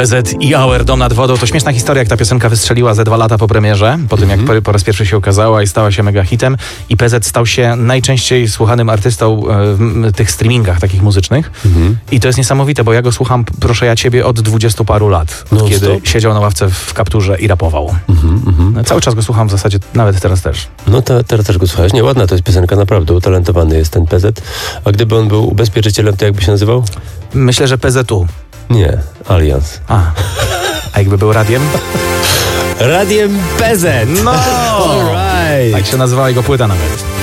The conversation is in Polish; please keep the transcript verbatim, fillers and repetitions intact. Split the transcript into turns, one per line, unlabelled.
P Z i Auer, Dom nad wodą. To śmieszna historia, jak ta piosenka wystrzeliła ze dwa lata po premierze, po tym jak
Mhm.
po, po raz pierwszy się ukazała i stała się mega hitem. I P Z stał się najczęściej słuchanym artystą e, w m, tych streamingach takich muzycznych.
Mhm.
I to jest niesamowite, bo ja go słucham, proszę ja ciebie, od dwudziestu paru lat. Od
Non
kiedy
stop?
siedział na ławce w kapturze i rapował.
Mhm, mhm.
No, cały czas go słucham w zasadzie, nawet teraz też.
No to, teraz też go słuchałeś. Nie, ładna to jest piosenka, naprawdę utalentowany jest ten P Z. A gdyby on był ubezpieczycielem, to jakby się nazywał?
Myślę, że P Z U.
Nie, Allianz.
A, a jakby był radiem?
Radiem P Z.
No!
Alright.
Tak się nazywała jego płyta nawet.